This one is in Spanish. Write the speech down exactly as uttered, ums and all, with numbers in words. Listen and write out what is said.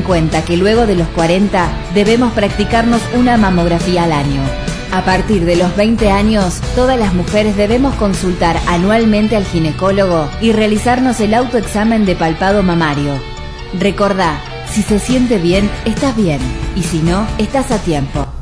en cuenta que luego de los cuarenta debemos practicarnos una mamografía al año. A partir de los veinte años, todas las mujeres debemos consultar anualmente al ginecólogo y realizarnos el autoexamen de palpado mamario. Recordá, si se siente bien, estás bien, y si no, estás a tiempo.